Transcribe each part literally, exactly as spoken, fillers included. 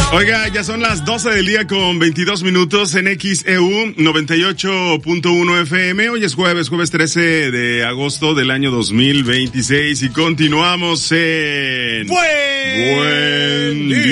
Oiga, ya son las doce del día con veintidós minutos en X E U noventa y ocho punto uno F M. Hoy es jueves, jueves trece de agosto del año dos mil veintiséis y continuamos en... ¡Buen, Buen día!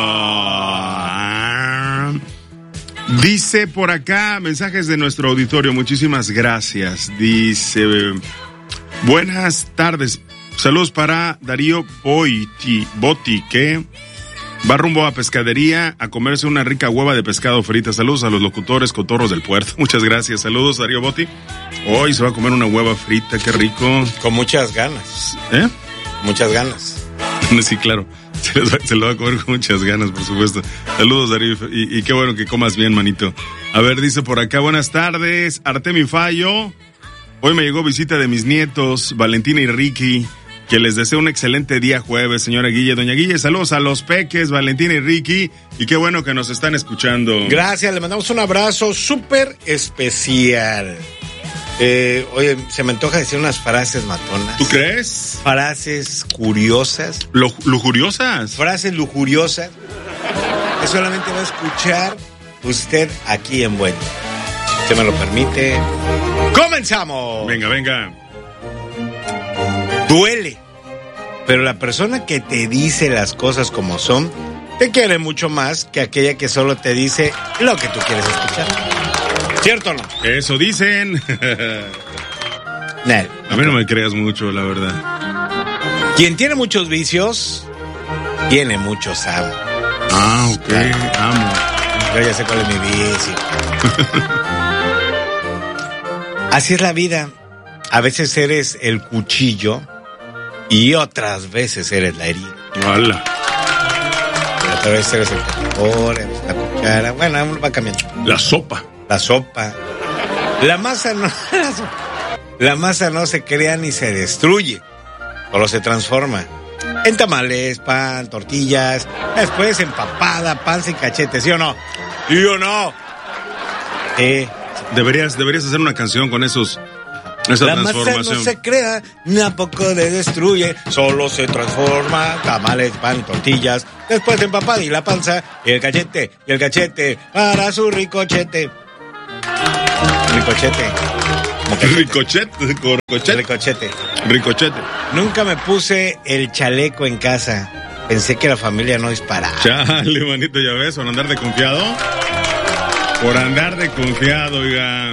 día. Dice por acá, mensajes de nuestro auditorio, muchísimas gracias. Dice, buenas tardes, saludos para Darío Boiti, Boti, que... va rumbo a pescadería a comerse una rica hueva de pescado frita. Saludos a los locutores cotorros del puerto. Muchas gracias. Saludos, Darío Botti. Hoy se va a comer una hueva frita, qué rico. Con muchas ganas. ¿Eh? Muchas ganas. Sí, claro. Se, les va, se lo va a comer con muchas ganas, por supuesto. Saludos, Darío. Y, y qué bueno que comas bien, manito. A ver, dice por acá, buenas tardes. Artemi Fallo. Hoy me llegó visita de mis nietos, Valentina y Ricky. Que les deseo un excelente día jueves, señora Guille. Doña Guille, saludos a los peques, Valentina y Ricky. Y qué bueno que nos están escuchando. Gracias, le mandamos un abrazo súper especial. Eh, oye, se me antoja decir unas frases matonas. ¿Tú crees? Frases curiosas. Lo, lujuriosas. Frases lujuriosas. Que solamente va a escuchar usted aquí en Buen. ¿Usted me lo permite? ¡Comenzamos! Venga, venga. Duele, pero la persona que te dice las cosas como son, te quiere mucho más que aquella que solo te dice lo que tú quieres escuchar. ¿Cierto o no? Eso dicen. Nel, A mí no me creas mucho, la verdad. Quien tiene muchos vicios, tiene muchos amos. Ah, ok, amo. Yo ya sé cuál es mi vicio. Así es la vida. A veces eres el cuchillo y otras veces eres la herida. Hola. Otra vez eres el tenedor, la cuchara. Bueno, va cambiando. La sopa. La sopa. La masa no, la, sopa. la masa no se crea ni se destruye, solo se transforma en tamales, pan, tortillas, después empapada, panza y cachete, ¿sí o no? ¿Sí o no? Eh, Deberías, deberías hacer una canción con esos, esa la masa transformación. no se crea, ni a poco le destruye, solo se transforma, tamales, pan, tortillas, después empapada y la panza, y el cachete, y el cachete, para su ricochete. Ricochete. Ricochet, ricochet. Ricochete. Ricochete. Nunca me puse el chaleco en casa. Pensé que la familia no disparaba. Chale, manito, ya ves, por andar de confiado. Por andar de confiado, oiga.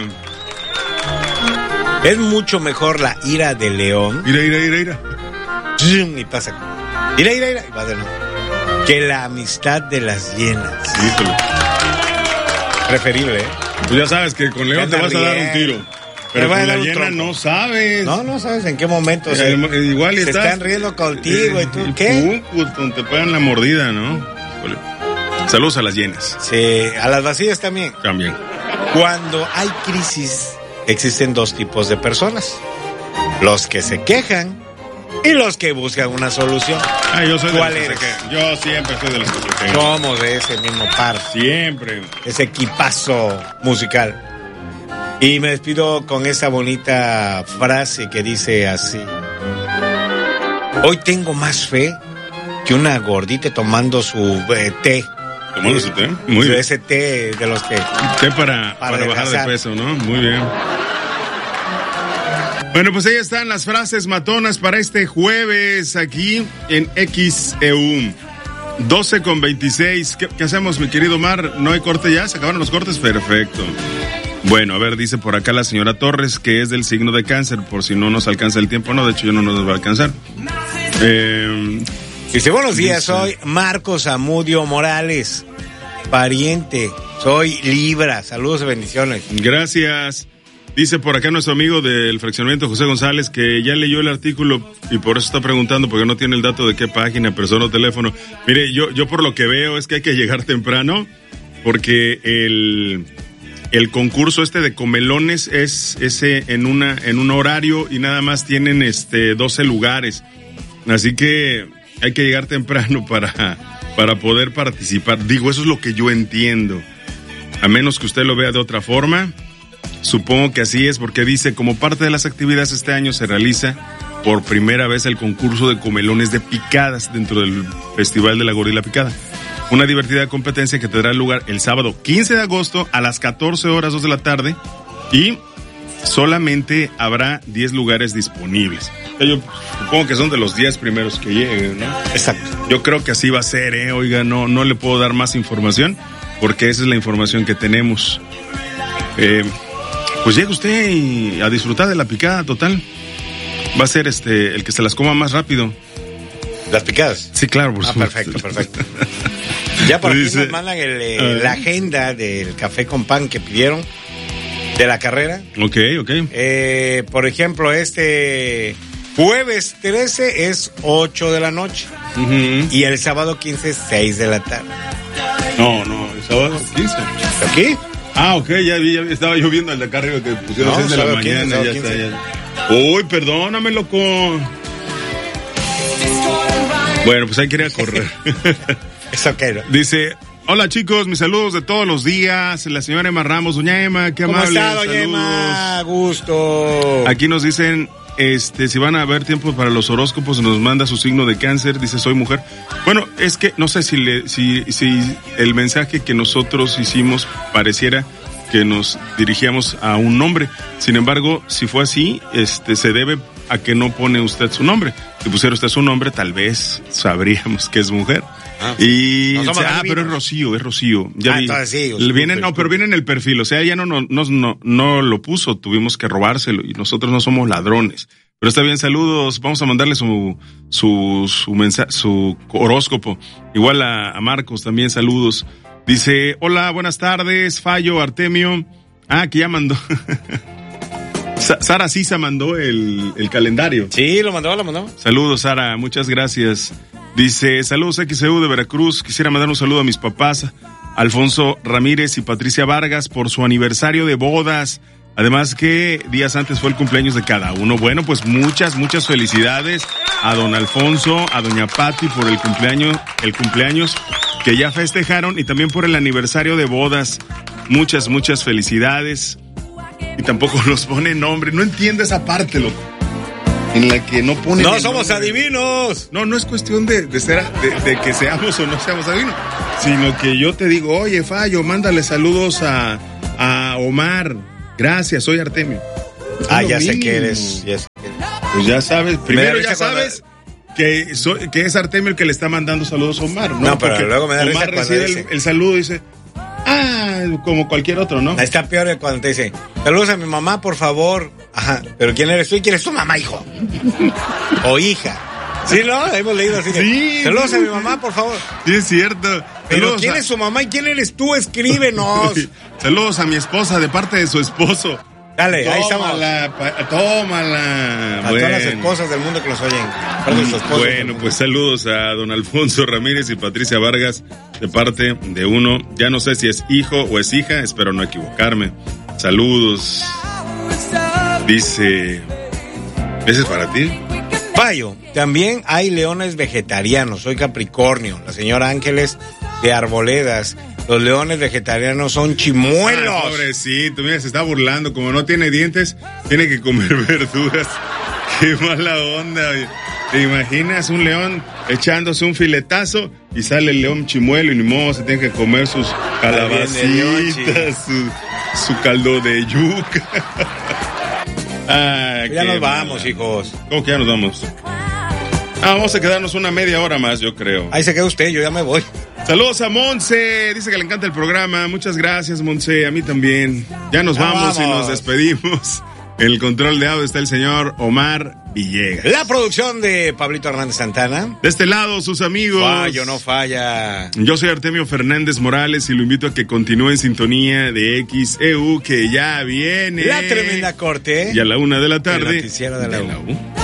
Es mucho mejor la ira del león. Ira, ira, ira, ira. Y pasa. Ira, ira, ira. Y va de nuevo. Que la amistad de las hienas. Híjole. Preferible, ¿eh? Pues ya sabes que con león te vas a dar un tiro. Pero con la hiena no sabes. No, no sabes en qué momento. O sea, se, igual se estás, están riendo contigo. Eh, ¿Y tú qué? Tú, pues, te pegan la mordida, ¿no? Híjole. Saludos a las hienas. Sí, a las vacías también. También. Cuando hay crisis, existen dos tipos de personas. Los que se quejan y los que buscan una solución. Ah, yo soy de ¿Cuál los eres? que se Yo siempre soy de los que se quejan. Somos de ese mismo par. Siempre. Ese equipazo musical. Y me despido con esa bonita frase que dice así: hoy tengo más fe que una gordita tomando su eh, té. ¿Tomando su té? Muy bien. Ese té de los que... Té para, para, para bajar de peso, ¿no? Muy bien. Bueno, pues ahí están las frases matonas para este jueves aquí en X E U. doce con veintiséis. ¿Qué, ¿Qué hacemos, mi querido Mar? ¿No hay corte ya? ¿Se acabaron los cortes? Perfecto. Bueno, a ver, dice por acá la señora Torres que es del signo de Cáncer, por si no nos alcanza el tiempo. No, de hecho, yo no nos va a alcanzar. Eh, dice, buenos días, dice, soy Marcos Amudio Morales, pariente, soy Libra. Saludos y bendiciones. Gracias. Dice por acá nuestro amigo del fraccionamiento José González que ya leyó el artículo y por eso está preguntando porque no tiene el dato de qué página, persona o teléfono. Mire, yo, yo por lo que veo es que hay que llegar temprano porque el... El concurso este de comelones es ese en una en un horario y nada más tienen este doce lugares. Así que hay que llegar temprano para, para poder participar. Digo, eso es lo que yo entiendo. A menos que usted lo vea de otra forma. Supongo que así es porque dice, como parte de las actividades este año se realiza por primera vez el concurso de comelones de picadas dentro del Festival de la Gorila Picada. una divertida competencia que tendrá lugar el sábado quince de agosto a las catorce horas dos de la tarde y solamente habrá diez lugares disponibles. Yo supongo que son de los diez primeros que lleguen, ¿no? Exacto. Yo creo que así va a ser, ¿eh? Oiga, no, no le puedo dar más información porque esa es la información que tenemos. Eh, pues llega usted y a disfrutar de la picada total. Va a ser este el que se las coma más rápido. ¿Las picadas? Sí, claro, por ah, supuesto. perfecto, perfecto. Ya por aquí Dice, nos mandan el, eh, la agenda del café con pan que pidieron de la carrera. Ok, ok. Eh, por ejemplo, este jueves trece es ocho de la noche. Uh-huh. Y el sábado quince es seis de la tarde. No, no, el sábado quince. ¿Aquí? Ah, ok, ya vi, ya vi, estaba yo viendo el de acá arriba que pusieron No, seis de la sábado mañana, quince, ya sábado está, ya. Uy, perdóname, loco. Bueno, pues ahí quería correr. Es ok, ¿no? Dice, hola chicos, mis saludos de todos los días. La señora Emma Ramos, doña Emma, qué ¿Cómo amable. está, doña saludos. Emma? Gusto. Aquí nos dicen, este, si van a haber tiempo para los horóscopos, nos manda su signo de cáncer, dice soy mujer. Bueno, es que no sé si le, si, si el mensaje que nosotros hicimos pareciera que nos dirigíamos a un nombre. Sin embargo, si fue así, este, se debe a que no pone usted su nombre. Si pusiera usted su nombre, tal vez sabríamos que es mujer. Ah, y no o sea, ah, pero es Rocío, es Rocío. Ya ah, vi. entonces sí, Le viene, no, pero viene en el perfil, o sea, ella no, no, no, no, no lo puso, tuvimos que robárselo y nosotros no somos ladrones. Pero está bien, saludos, vamos a mandarle su, su, su mensaje, su horóscopo. Igual a, a Marcos también, saludos. Dice, hola, buenas tardes, Fallo, Artemio. Ah, que ya mandó. Sara Sisa mandó el, el calendario. Sí, lo mandó, lo mandó. Saludos, Sara, muchas gracias. Dice, saludos X C U de Veracruz. Quisiera mandar un saludo a mis papás, Alfonso Ramírez y Patricia Vargas, por su aniversario de bodas. Además que días antes fue el cumpleaños de cada uno. Bueno, pues muchas, muchas felicidades a don Alfonso, a doña Pati por el cumpleaños, el cumpleaños que ya festejaron y también por el aniversario de bodas. Muchas, muchas felicidades. Y tampoco nos pone nombre. No entiendo esa parte, loco. En la que no pone. No somos nombre. Adivinos. No, no es cuestión de, de ser, de, de que seamos o no seamos adivinos, sino que yo te digo, oye, Fallo, mándale saludos a, a Omar. Gracias, soy Artemio. Ah, ya sé que eres. Ya sé que eres. Pues ya sabes, primero ya cuando... sabes que, soy, que es Artemio el que le está mandando saludos a Omar, ¿no? No, pero porque luego me da Omar risa recibe dice... el, el saludo y dice, ah, como cualquier otro, ¿no? Está peor que cuando te dice, saludos a mi mamá, por favor. Ajá, pero ¿quién eres tú y quién es tu mamá, hijo? O hija. Sí, ¿no? Hemos leído así. Sí. Saludos a mi mamá, por favor. Sí, es cierto. Pero Saludos ¿quién a... es su mamá y quién eres tú? Escríbenos. Saludos a mi esposa de parte de su esposo. Dale, tómala, ahí estamos. Pa, tómala. A bueno. Todas las esposas del mundo que nos oyen. De su esposa, bueno, pues saludos a don Alfonso Ramírez y Patricia Vargas de parte de uno. Ya no sé si es hijo o es hija, espero no equivocarme. Saludos. Dice, ¿ese es para ti? Payo, también hay leones vegetarianos. Soy Capricornio. La señora Ángeles de Arboledas. Los leones vegetarianos son chimuelos. Ah, pobrecito, mira, se está burlando. Como no tiene dientes, tiene que comer verduras. Qué mala onda. ¿Te imaginas un león echándose un filetazo y sale el león chimuelo y ni modo, se tiene que comer sus calabacitas, su, su caldo de yuca? Ah, ya nos vamos, mala. Hijos. ¿Cómo que ya nos vamos? Ah, vamos a quedarnos una media hora más, yo creo. Ahí se queda usted, yo ya me voy. Saludos a Monse, dice que le encanta el programa. Muchas gracias, Monse, a mí también. Ya nos vamos, vamos y nos despedimos. En el control de audio está el señor Omar Villegas. La producción de Pablito Hernández Santana. De este lado, sus amigos. Fallo, no falla. Yo soy Artemio Fernández Morales y lo invito a que continúe en sintonía de X E U, que ya viene. La tremenda corte. Y a la una de la tarde. El noticiero de la U.